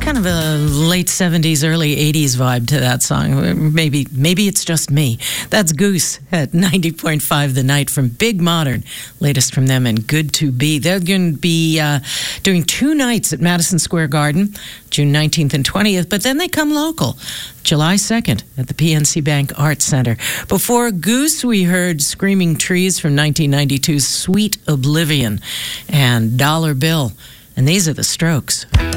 kind of a late 70s, early 80s vibe to that song. Maybe it's just me. That's Goose at 90.5 The Night from Big Modern. Latest from them and Good to Be. They're going to be doing 2 nights at Madison Square Garden, June 19th and 20th, but then they come local, July 2nd at the PNC Bank Arts Center. Before Goose, we heard Screaming Trees from 1992's Sweet Oblivion and Dollar Bill. And these are the Strokes.